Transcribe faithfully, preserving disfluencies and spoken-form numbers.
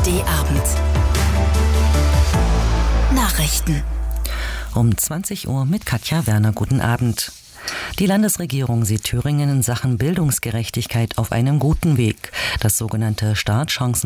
D-Abend. Nachrichten. Um zwanzig Uhr mit Katja Werner. Guten Abend. Die Landesregierung sieht Thüringen in Sachen Bildungsgerechtigkeit auf einem guten Weg. Das sogenannte Startchancen